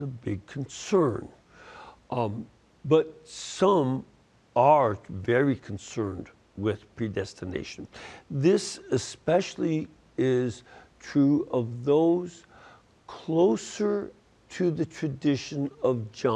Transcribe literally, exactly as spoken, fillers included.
a big concern. Um, but some are very concerned with predestination. This especially is true of those closer to the tradition of John.